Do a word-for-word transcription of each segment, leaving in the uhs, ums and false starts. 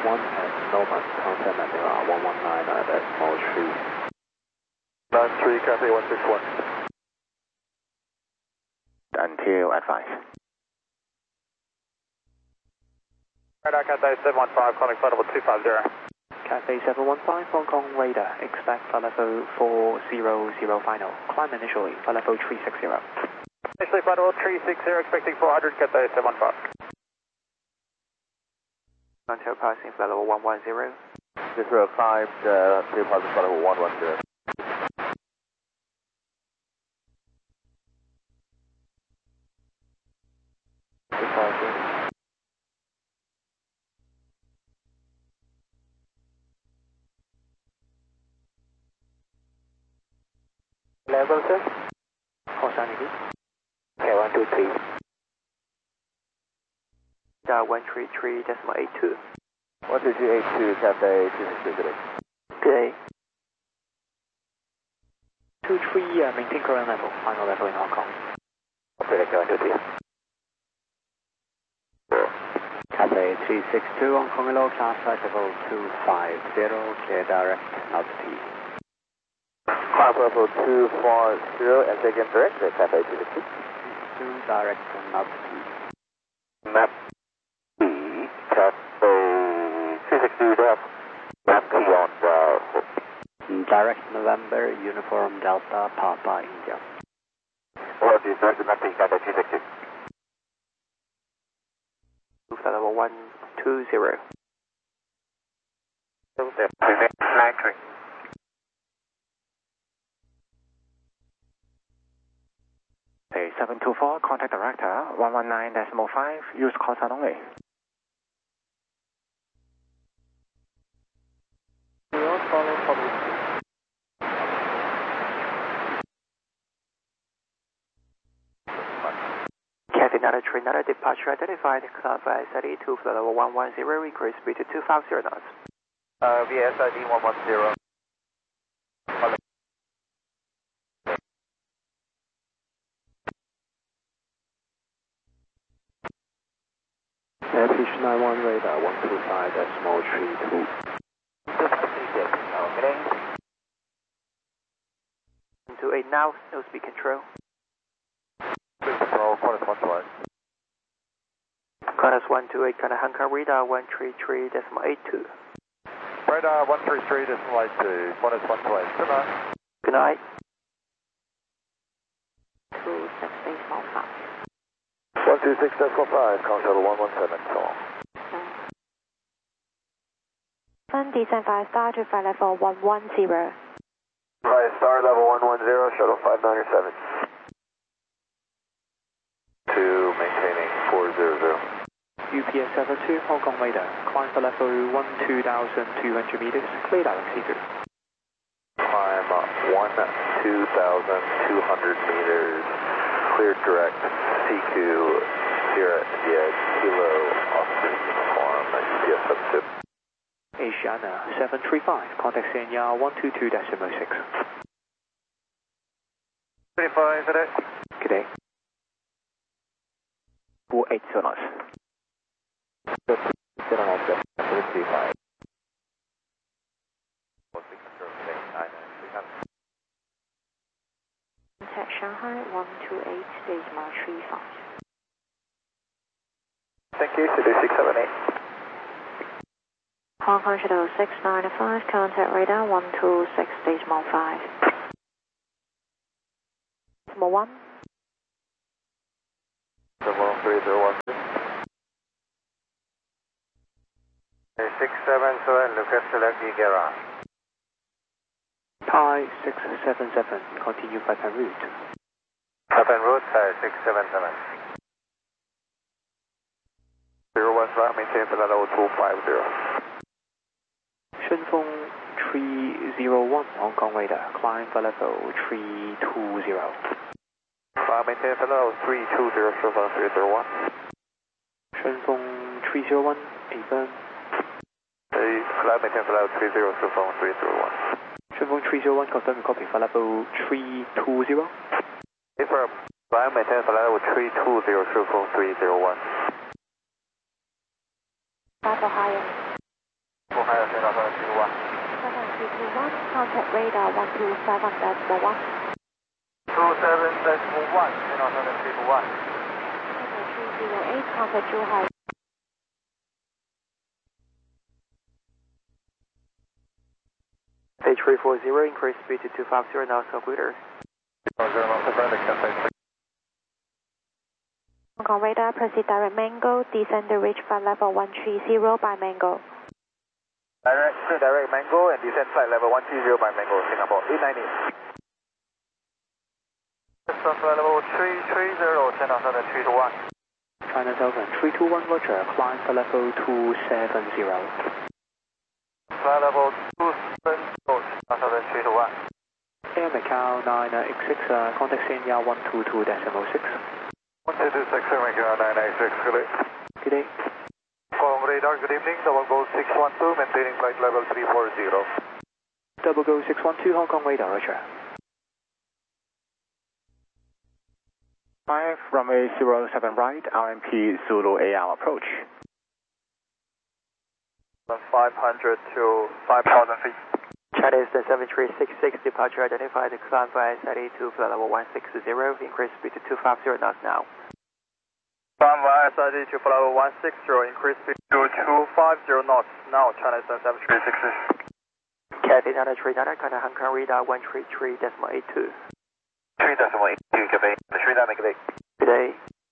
one at Norman, contact Manila one one nine at decimal three. nine three, Cathay one six one. Until advice. Radar Cathay seven one five, calling flight level two five zero. Cathay seven one five, Hong Kong radar, expect flight level four zero zero final. Climb initially, flight level three six zero. Initially flight level three six zero, expecting four hundred, Cathay seven one five. Until passing flight level one one zero. This row climbed, uh, three passing flight level one one zero. Departure. Level, sir? Hosanigi. Okay, one two three. Uh, one three three decimal eight two. one two three eight two, Cathay two six two today. Today. two three, uh, maintain current level, final level in Hong Kong. Operator, one two three. Cathay three six two, Hong Kong low class flight level two five zero, clear direct, altitude. Climb level two four zero and take in direct, Cathay two six two. two direct and altitude. Map B, Cathay two six two, they have map B on the... Direct November, Uniform Delta, Papa, India. What is direct map B, Cathay two six two? Flight level one two zero. nine three. Hey, seven two four, contact director, one one nine decimal five, use call sign only. We all follow public. Cathay nine three, another departure identified, Club S I D two, flight level one one zero, increase speed to two five zero knots. Uh, V S I D one one zero. Fish nine one radar, one two five decimal three two. Okay. one two eight now, no speed control. Control, Qantas one two eight. Qantas one two eight, kind of Hong Kong radar, one three three decimal eight two. Radar one three three decimal eight two, Qantas one two eight. Good night. Good night. two six eight four five. one two six decimal five, control one one seven, so on. Fund descent via star to flight level one one zero. Right, star level one one zero, shuttle five nine seven. Two, maintaining four zero zero. U P S seven two, Hong Kong radar, climb for level one two thousand two hundred meters, clear direct C two. Climb one two thousand two hundred meters, clear direct C two, Sierra India, Kilo, Oscar Uniform, U P S seven two. Asiana seven three five, contact C N Y one two two decimal six. twenty-five today. Good day. four eight zero knots. Sit on all twenty-five. Contact Shanghai one two eight, decimal three five. Thank you, City six seven eight. Hong Kong Shuttle six nine five, contact radar one two six, decimal five. Decimal one. Decimal three zero one. six seven seven, Lucas select Igera. Thai six seven seven, continue Flight route. Japan route, Thai six seven seven. zero one five, maintain flight level two five zero. Shunfeng three zero one, Hong Kong radar, climb for level three two zero. Uh, maintain flight level three two zero, Shunfeng three zero one. Shunfeng three zero one, affirm. Hey, flight maintain flight level three zero, Shunfeng three zero one. Shunfeng three zero one, confirm copy for level three two zero. Affirm, flight maintain flight level three two zero, Shunfeng three zero one. Five for higher. Ohio, China seven two one. seven three two one, contact radar one two seven decimal one. two seven decimal one, China seven three two one. three zero eight, contact Zhuhai. Page three four zero, increase speed to two five zero knots, Oblitter. Hong Kong radar, proceed direct Mango, descend to reach flight level one three zero by Mango. Direct, direct Mango and descend flight level one three zero by Mango, Singapore eight ninety. Descend flight level three three zero, China seven three two one. China Southern three two one, Roger, climb for level two seven zero. Flight level two seven zero, China seven three two one. Air Macau nine eight six, uh, contact Senya one two two decimal six. one two two six, Air Macau nine eight six, good day. Good day. Hong Kong radar, good evening, double go six one two, maintaining flight level three four zero. Double go six one two, Hong Kong radar, Roger. five, runway zero seven right, R M P Zulu A R approach. five hundred to five thousand feet. China Eastern seven three six six, departure identified, climb by S I D to flight level one six zero, increase speed to two five zero knots now. Climb by S I D to flight level one six zero, increase speed to two five zero knots now, China Eastern seven three six six. Cathay nine three nine, contact Hong Kong radar one three three decimal eight two. three decimal eight two, Cathay, three nine, Cathay. Good day.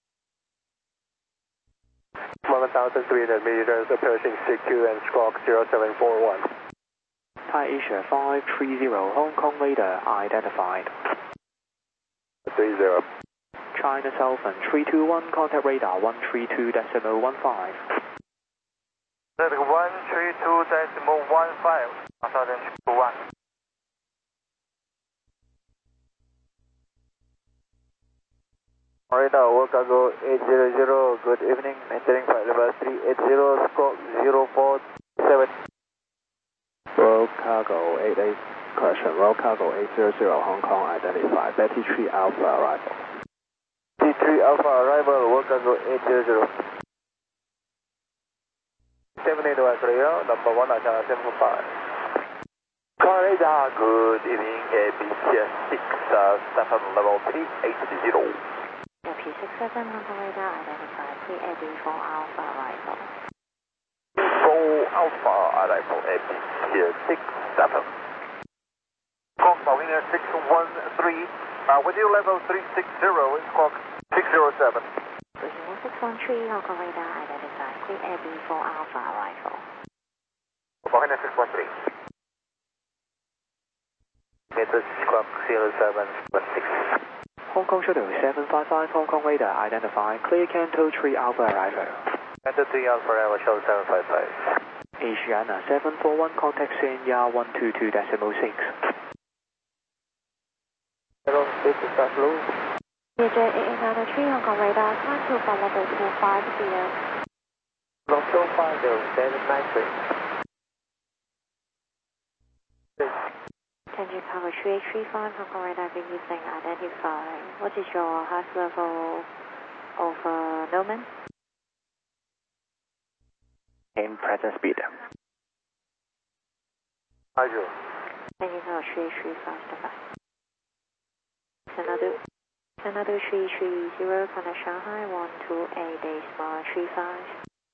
one thousand three hundred meters, approaching C Q and squawk zero seven four one. Thai Asia five three zero, Hong Kong radar identified. three zero. China Southern three two one, contact radar one three two decimal one five. one three two decimal one five, one thousand two one. Radar, Workago eight zero zero, good evening, maintaining flight level three eight zero, squawk zero four seven. Royal Cargo eight eight, correction, Royal Cargo eight zero zero, Hong Kong identified, Betty three Alpha arrival. T three Alpha arrival, World Cargo eight zero zero. seven eight one Radio, number one, China seven five. Car radar, good evening, A B C six seven level three eight zero. P six seven, Hong Kong radar identified, three A B four Alpha arrival. four Alpha arrival, A B C six seven. Squawk Marina six one three, uh, with you level three six zero, squawk six zero seven. Brazil six one three, Hong Kong radar identified, three A B four Alpha arrival. Marina six one three. Meter squawk zero seven one six. Hong Kong Shuttle seven five five, Hong Kong radar identified, clear Canto three Alpha arrival. Canto three Alpha arrival, show seven five five. Asiana seven four one, contact Senya one two two decimal six. Hello, this is Dutch Blue. D J eight eight nine three, Hong Kong radar, climb to flight level two five zero. Long two five zero, seven nine three. Tangent Tower three eight three five, Hong Kong radar, good evening, identify. What is your highest level over Noman? In present speed. Roger. Tangent Tower three eight three five, stand by. Another, another three three zero, contact Shanghai one two eight decimal three five.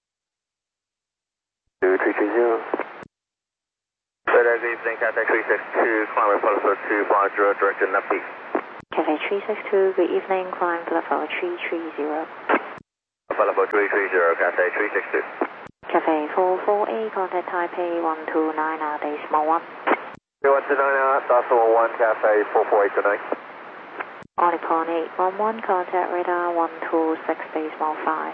two three three zero. Good evening, Cathay three six two, climb level two five zero, direction left east. Cathay three six two, good evening, climb level three three zero. Level three three zero, Cathay three six two. Cathay four four eight, contact Taipei one two nine decimal one. one two nine, decimal one, Cathay four four eight tonight. Onipon eight one one, contact radar one two six decimal five.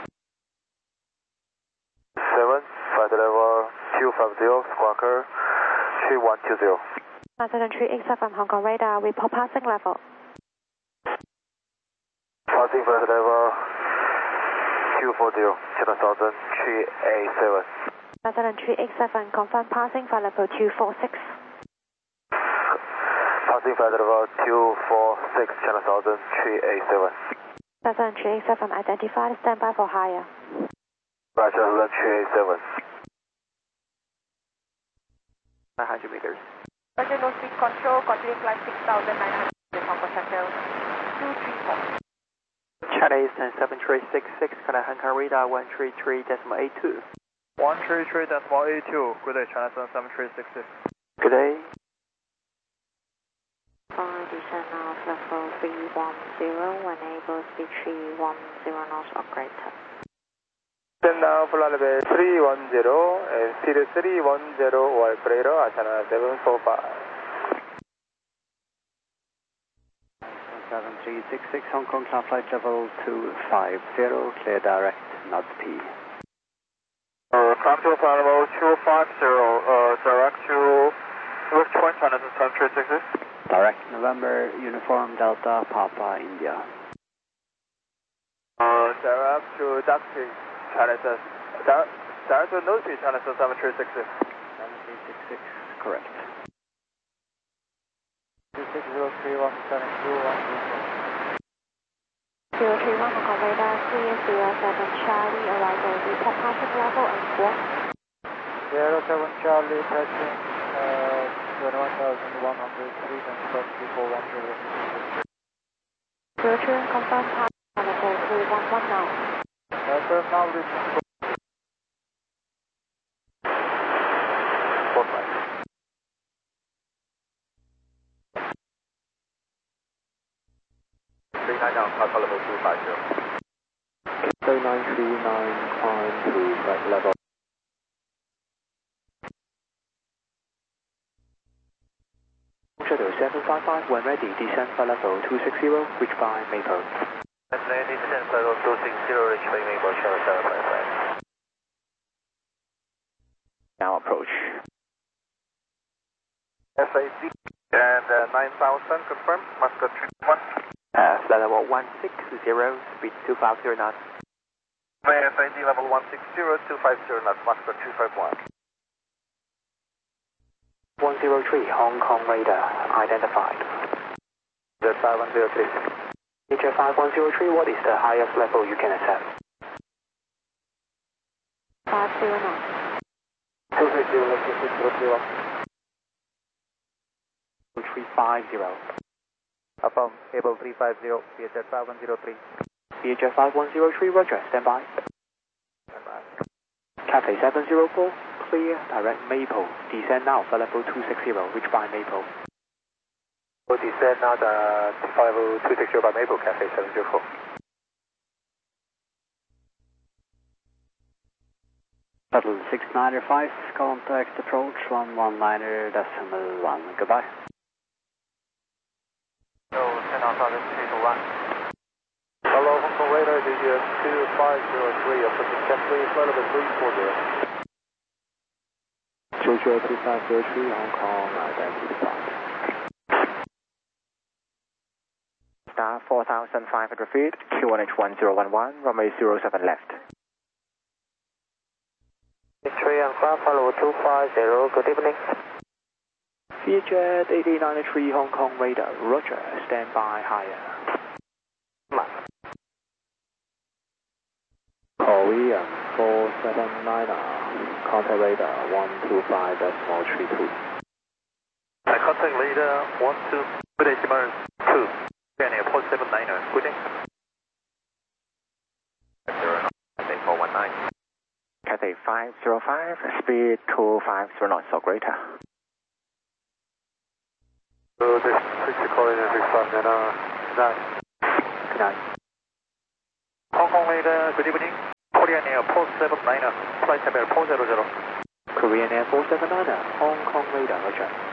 seven, flight level two five zero, squawker three one two zero. Southern three eight seven, Hong Kong radar, report passing level. Passing flight level two four zero, China Southern three eight seven. Southern three eight seven, confirm passing flight level two four six. Passing flight level two four six, China Southern three eight seven. Southern three eight seven, identified, stand by for higher. Roger, three eight seven. nine hundred meters. Roger, low speed control, continue climb six thousand nine hundred meters, Hong Kong Channel two three four. China Eastern seven three six six, China Hong Kong radar one three three decimal eight two. one three three decimal eight two, good day, China Eastern seven three six six. Good day. Fine, descend now, level three one zero, when able speed three one zero knots or greater. Descend now, flight level three one zero, and speed three one zero or greater, China seven four five. seven three six six, Hong Kong cloud flight level two five zero, clear direct, not P. Uh, climb to flight level two five zero, uh, direct to West Point, China seven three six six. Direct November, Uniform Delta, Papa, India. Uh, direct to Duxbury, China seven, direct, direct to Nosby, China seven three six six. seven three six six, correct. two six zero three one seven two one zero three one Hong Kong radar three zero seven Charlie, arrival report passing level and squawk. zero seven Charlie, passing uh, twenty-one thousand one hundred three and twenty four one zero. zero three one confirm passing level three one one now. Confirm now, reaching. three nine down, Papa level two five zero. three nine three nine, climb to flight level. Shuttle seven five five, when ready, descend flight level two six zero, reach by Maple. Ready, descend flight level two six zero, reach by Maple, Shuttle seven five five. Now approach. F A C and uh, nine thousand, confirm, Muscat three one. Uh, flight level one six zero, speed two five zero knots. F A D level one six zero, two five zero knots, Muscat two five one. one zero three, Hong Kong radar, identified. Jet five one zero three. Jet five one zero three, what is the highest level you can accept? five zero knots. two three zero, two six zero three one. three five zero. Affirm, cable three five zero, V H F five one zero three. V H F five one zero three, roger, stand by. Stand by. Cathay seven zero four, clear, direct Maple. Descend now, flight level two six zero, reach by Maple. We'll descend now the flight level two six zero by Maple, Cathay seven zero four. Shuttle six nine five, contact approach one one nine decimal one, goodbye. No, ten Alpha, three two one. Hello, Hong Kong radar, D G S two five zero three, approaching Cathay, flight level three four zero. two zero three five zero three, Hong Kong, identified. Star four thousand five hundred feet, Q one H one zero one one, runway zero seven left. three and five, follow two five zero, good evening. Vietjet eight eight nine three, Hong Kong radar, roger, stand by higher. Korean four seven nine, contact radar one two five decimal three two. Uh, contact radar one two, good decimal two, Daniel four seven nine, good day. zero Cathay four one nine. Cathay five zero five, speed two five zero knots or greater. So this six calling in six five nine, nine. Good night. Hong Kong radar, good evening. Korean Air four seven nine, flight level four zero zero. Korean Air four seven nine, Hong Kong radar, roger.